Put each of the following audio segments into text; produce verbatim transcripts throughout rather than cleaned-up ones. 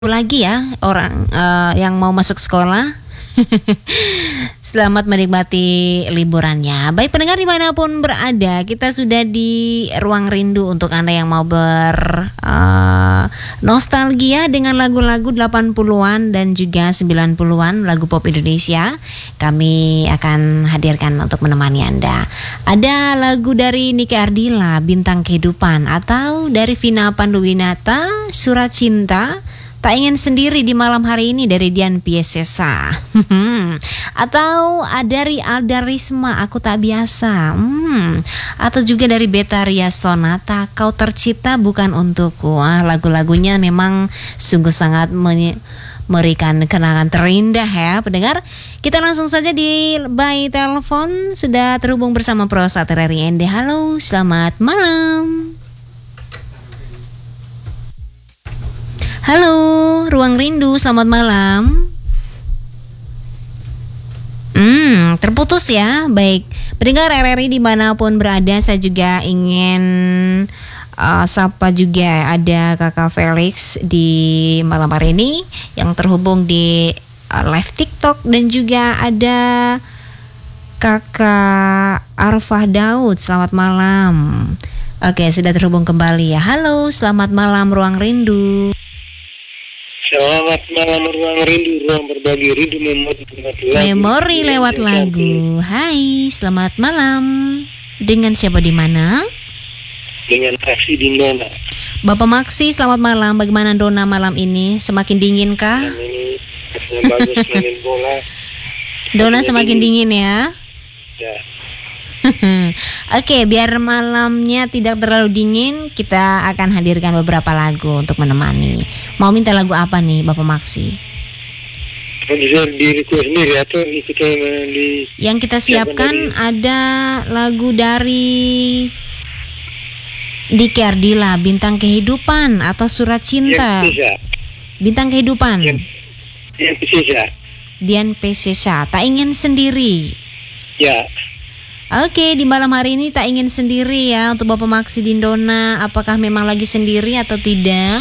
lagi ya orang uh, yang mau masuk sekolah. Selamat menikmati liburannya. Baik pendengar dimanapun berada, kita sudah di ruang rindu untuk Anda yang mau ber uh, nostalgia dengan lagu-lagu delapan puluhan dan juga sembilan puluhan, lagu pop Indonesia. Kami akan hadirkan untuk menemani Anda. Ada lagu dari Nike Ardila, Bintang Kehidupan, atau dari Vina Panduwinata, Surat Cinta. Tak ingin sendiri di malam hari ini dari Dian Piesesa. Atau dari Alda Risma, Aku Tak Biasa. hmm. Atau juga dari Betaria Sonata, Kau Tercipta Bukan Untukku. ah, Lagu-lagunya memang sungguh sangat menye- memberikan kenangan terindah ya pendengar. Kita langsung saja di by telepon. Sudah terhubung bersama Pro Satrari Ende. Halo, selamat malam. Halo, Ruang Rindu, selamat malam. Hmm, terputus ya. Baik, pendengar R R I dimanapun berada, saya juga ingin uh, sapa juga ada Kakak Felix di malam hari ini yang terhubung di uh, live TikTok, dan juga ada Kakak Arfah Daud. Selamat malam. Oke, sudah terhubung kembali ya. Halo, selamat malam Ruang Rindu. Selamat malam Ruang Rindu, ruang berbagi rindu memori lewat lagu. Memori lewat lagu. Hai, selamat malam. Dengan siapa di mana? Dengan Maksi di Dona. Bapak Maksi, selamat malam. Bagaimana Dona malam ini? Semakin dingin kah? Malam ini yang bagus mainin bola. Dona semakin dingin, dingin ya? Ya. Oke, biar malamnya tidak terlalu dingin, kita akan hadirkan beberapa lagu untuk menemani. Mau minta lagu apa nih Bapak Maksi? Bisa diriku sendiri atau ikutin di... Yang kita siapkan ada lagu dari Nike Ardila, Bintang Kehidupan, atau Surat Cinta. Yang bisa. Bintang Kehidupan. Yang, yang bisa. Dian Piesesa, Tak Ingin Sendiri. Ya. Oke, di malam hari ini tak ingin sendiri ya untuk Bapak Maksi Dindona. Apakah memang lagi sendiri atau tidak?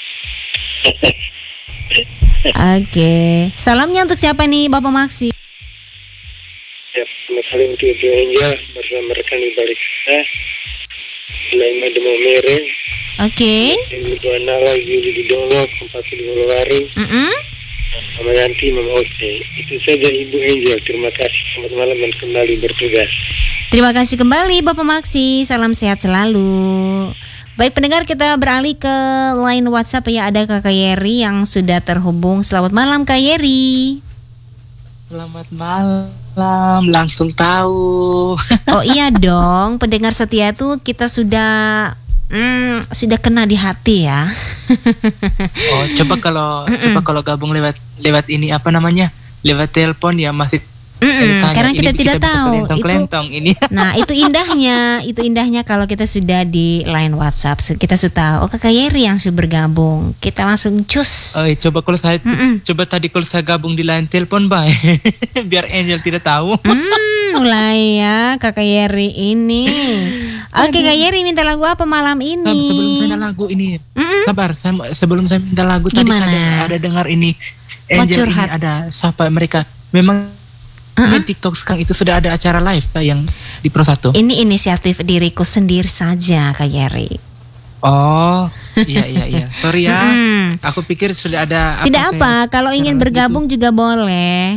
Oke, salamnya untuk siapa nih Bapak Maksi? Ya, salam untuk Ibu Angel bersama rekan di balik sana. Selain Mademo Mere. Oke. Ibu Anala, Yuli di Dolo, Kompas di Wolowari. Mm-mm. Mama Yanti, Mama Oce. Itu saja Ibu Angel. Terima kasih. Selamat malam dan kembali bertugas. Terima kasih kembali Bapak Maksi. Salam sehat selalu. Baik pendengar, kita beralih ke line WhatsApp ya. Ada Kakak Yeri yang sudah terhubung. Selamat malam Kak Yeri. Selamat malam. Langsung tahu. Oh iya dong. Pendengar setia tuh kita sudah Hmm, sudah kena di hati ya. Oh, coba kalau coba kalau gabung lewat lewat ini apa namanya? Lewat telepon ya masih tanya, karena kita tidak kita tahu kelentong-kelentong itu, ini. Nah, itu indahnya, itu indahnya kalau kita sudah di line WhatsApp. Kita sudah tahu, oh Kakak Yeri yang sudah bergabung. Kita langsung cus. Oh, coba kalau saya Mm-mm. coba tadi kalau saya gabung di line telepon, bye. Biar Angel tidak tahu. Hmm, mulai ya Kakak Yeri ini. Oke, Kak Yeri minta lagu apa malam ini? Nah, sebelum saya minta lagu ini, Mm-mm. sabar. Saya, sebelum saya minta lagu Gimana? tadi saya ada, ada dengar ini. Angel ini ada sapa mereka. Memang Uh-huh. di TikTok sekarang itu sudah ada acara live Kak, yang di Pro satu. Ini inisiatif diriku sendiri saja Kak Yeri. Oh, iya iya iya. Sorry ya. Mm. Aku pikir sudah ada. Apa Tidak apa, kalau ingin bergabung itu juga boleh.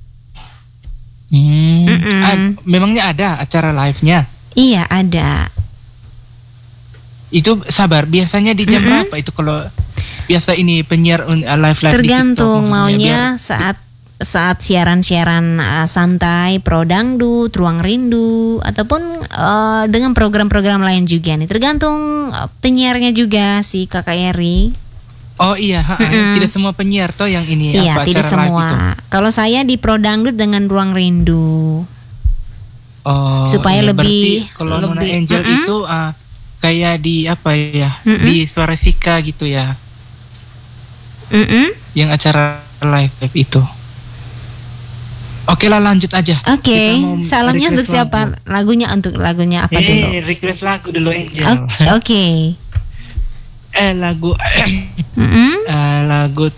Hmm. Ah, memangnya ada acara live-nya? Iya, ada. Itu sabar, biasanya di jam Mm-mm. berapa itu kalau biasa ini penyiar live live tergantung di TikTok, maunya biar... saat saat siaran-siaran uh, santai, Pro Dangdut, Ruang Rindu, ataupun uh, dengan program-program lain juga nih. Tergantung uh, penyiarnya juga si Kakak Yeri. Oh iya, ha, tidak semua penyiar toh yang ini iya, apa tidak acara semua. Live itu. Kalau saya di Pro Dangdut dengan Ruang Rindu. Oh, supaya iya, lebih kalau lebih, Nona Angel mm-mm. itu uh, kayak di apa ya? Mm-mm. Di Suara Sika gitu ya. Mm-mm. Yang acara live itu. Oke lah, lanjut aja. Oke, okay. Salamnya untuk siapa? Lagu. Lagunya untuk lagunya apa eh, dulu? Request lagu dulu Angel. Oke. Okay. eh lagu Mm-mm. eh, lagu